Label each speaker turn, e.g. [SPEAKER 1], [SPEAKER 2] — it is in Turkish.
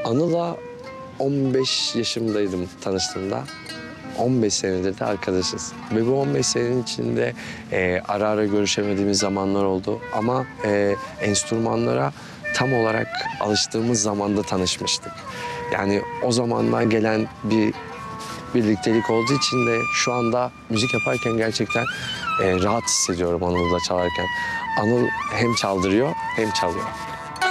[SPEAKER 1] Anıl'la 15 yaşımdaydım tanıştığımda. 15 senedir de arkadaşız. Ve bu 15 senenin içinde ara ara görüşemediğimiz zamanlar oldu. Ama enstrümanlara tam olarak alıştığımız zamanda tanışmıştık. Yani o zamandan gelen bir birliktelik olduğu için de şu anda müzik yaparken gerçekten rahat hissediyorum Anıl'la çalarken. Anıl hem çaldırıyor hem çalıyor.